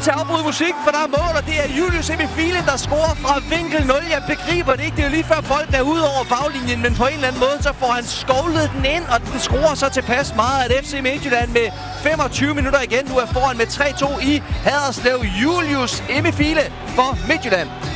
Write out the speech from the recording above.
til at afbryde musik, for der er mål, og det er Julius Emifile, der scorer fra vinkel 0. Jeg begriber det ikke. Det er jo lige før bolden er ude over baglinjen, men på en eller anden måde, så får han skovlet den ind, og den scorer så tilpas meget, at FC Midtjylland med 25 minutter igen nu er foran med 3-2 i Haderslev. Julius Emifile for Midtjylland.